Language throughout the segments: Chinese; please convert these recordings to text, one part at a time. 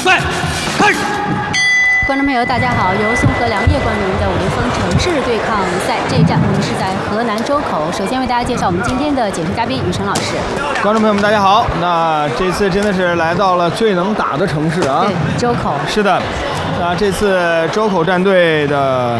赛开始。 观众朋友，大家好！由松和良业冠名的武林风城市对抗赛这一站，我们是在河南周口。首先为大家介绍我们今天的解说嘉宾雨辰老师。 观众朋友们，大家好！那这次真的是来到了最能打的城市啊！ 对，周口。 是的，那这次周口战队的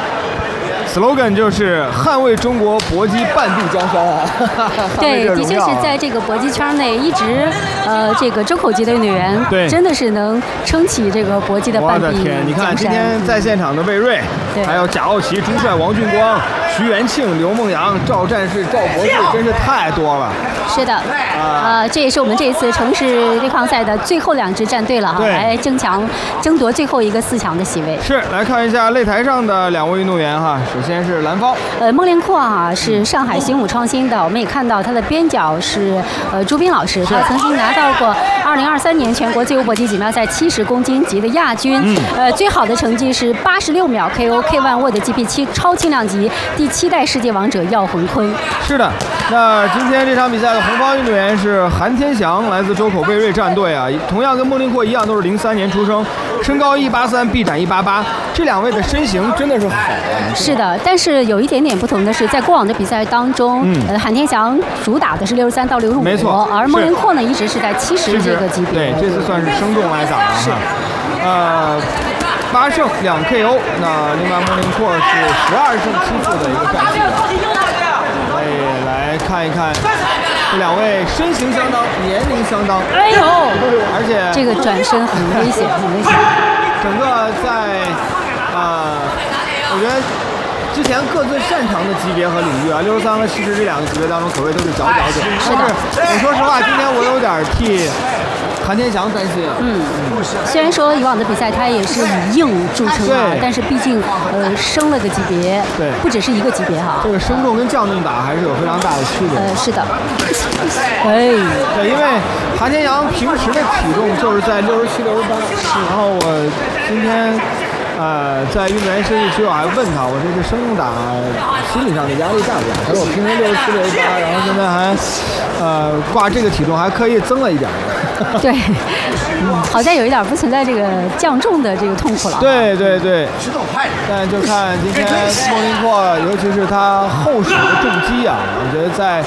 slogan 就是捍卫中国搏击半壁江山啊！ 对，的确是在这个搏击圈内一直，这个周口籍的运动员， 对， 真的是能撑起这个搏击的半壁江山。 我的天！你看今天在现场的魏睿，还有贾傲奇、朱帅、王俊光、徐元庆、刘梦阳、赵战士、赵博士，真是太多了。 是的，这也是我们这一次城市对抗赛的最后2支战队了哈，来争夺最后一个4强的席位。 是，来看一下擂台上的2位运动员哈。首先是蓝方， 孟连阔啊，是上海新武创新的，我们也看到他的边角是朱斌老师，他曾经拿到过2023年全国自由搏击锦标赛70公斤级的亚军，最好的成绩是86秒 KO K1 World GP7 超轻量级第7代世界王者耀魂坤。 是的，那今天这场比赛的红方运动员是韩天祥，来自周口魏睿战队啊，同样跟孟连阔一样，都是03年出生，身高183，臂展188，这2位的身形真的是好啊。 是的，但是有一点点不同的是，在过往的比赛当中，韩天祥主打的是63到65， 没错， 而孟连阔呢一直是在70这个级别。 对，这次算是生重来打了哈。8胜2 KO， 那另外孟连阔是12胜7负的一个战绩啊。来看一看这2位身形相当，年龄相当， 哎呦， 而且这个转身很危险，很危险。 整个在我觉得之前各自擅长的级别和领域啊，63和70这2个级别当中，可谓都是佼佼者。 是的， 我说实话，今天我有点替韩天祥担心啊。 虽然说以往的比赛他也是以硬著称啊，但是毕竟升了个级别， 对， 不只是一个级别哈。 这个升重跟降重打还是有非常大的区别。 是的。 对，因为韩天祥平时的体重就是在67、68，然后我今天在运动员休息区我还问他，我说这升重打心理上的压力大不大？他说我平时67、68，然后现在还挂这个体重还刻意增了一点。 对，好像有一点不存在这个降重的这个痛苦了。 对，但就看今天孟连阔，尤其是他后手的重击啊，我觉得在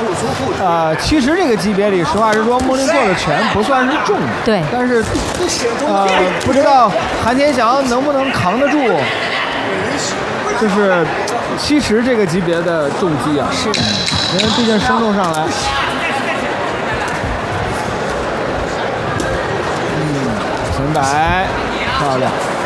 70这个级别里，实话实说，孟连阔的拳不算是重的。 对， 但是不知道韩天祥能不能扛得住，就是70这个级别的重击啊。 是， 因为毕竟升重上来。前摆漂亮。